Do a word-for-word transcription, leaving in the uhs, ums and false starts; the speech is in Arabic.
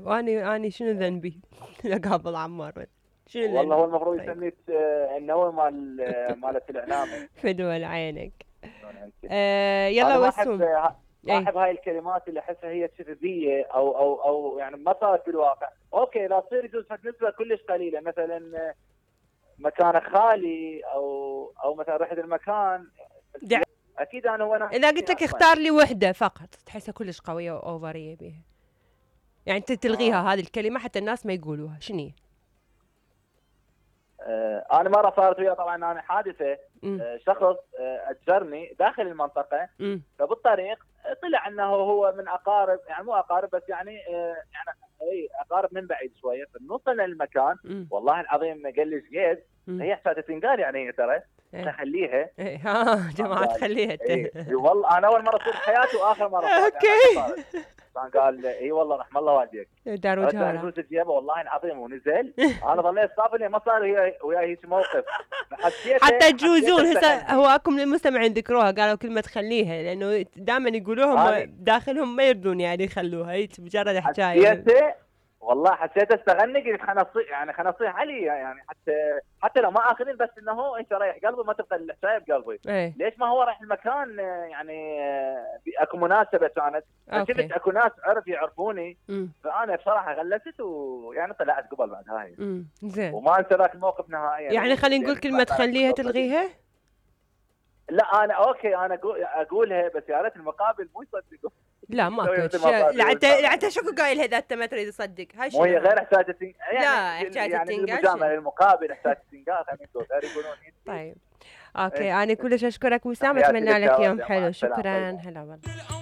واني اني شنو ذنبي اقابل عمار؟ شنو ذنبي؟ والله هو المفروض طيب. يسميك آه، النوى مال مالت الاعلام. فدوى عينك. آه يلا انا ما احب وسوم. ما اي احب هاي الكلمات اللي احسها هي شذوذيه او او او يعني ما صارت في الواقع. اوكي لا تصير يجوز حق نسبه كلش قليله، مثلا مكانك خالي او او مثلا رحت المكان دع... اكيد انا وانا اذا قلت لك اختار لي وحده فقط تحسها كلش قويه واوفريه بيها، يعني انت تلغيها آه. هذه الكلمه حتى الناس ما يقولوها، شنو هي؟ آه انا مره صارت ويا طبعا انا حادثه. آه شخص آه اجرني داخل المنطقه. مم. فبالطريق طلع انه هو من اقارب، يعني مو اقارب بس يعني آه يعني اي اقارب من بعيد شويه. فنوصل للمكان مم. والله العظيم قال لي جيد هي حسابة تنقال يعني هي ترى إيه. خليها. ايه ها جماعه تخليها انت. اي والله انا اول مره تصير بحياتي واخر مره صارت. اوكي. كان قال اي والله رحم الله والديك. دار وجهها فلوس جيبه والله العظيم ونزل. انا ظليت صافني ما صار وياي وياي هيك موقف. حتى تجوزون هسه هواكم للمستمعين ذكروها قالوا كلمه تخليها لانه دائما يقولوهم داخلهم ما يردون يعني يخلوها هيك مجرد حكايه. والله حسيت استغني قلت خلنا نصيح يعني خلنا نصيح علي يعني حتى حتى لو ما اخذين بس انه انت رايح قلبي ما تبقى الحساب بقلبي. ايه. ليش ما هو رايح المكان يعني اكو مناسبه كانت شفت اكو ناس عرف يعرفوني. مم. فانا بصراحه غلست ويعني طلعت قبل بعد هاي. امم زين وما انسى ذاك الموقف نهائيا. يعني خلينا نقول كلمه تخليها تلغيها. لا انا اوكي انا أقول اقولها بس يا ريت المقابل مو يصدقوا. لا ما كنت لعته لعته شكو قايل هذا انت ما تريد تصدق هاي شيء. هي غير احتاج التنقال يعني لا احتاج يعني التنقال المجامله المقابل احتاج التنقال غير يقولون. طيب اوكي انا كلش اشكرك وسام، اتمنى لك يوم حلو. شكرا. هلا والله.